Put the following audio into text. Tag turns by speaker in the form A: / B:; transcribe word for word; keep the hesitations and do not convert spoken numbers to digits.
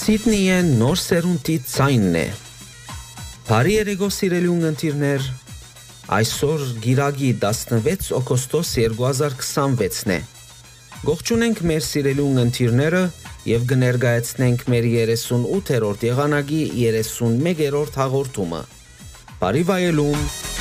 A: Սիդնիը նոր սերունդի ցայնն է։ Բարի երեկո սիրելի ունգընտիրներ, այսօր գիրագի տասնվեց օգոստոս երկու հազար քսանվեցն է։ Գողջունենք մեր սիրելի ունգընտիրները եւ կներկայացնենք մեր երեսունութերորդ եղանակի երեսունմեկերորդ հաղորդումը։ Բարի վայելում։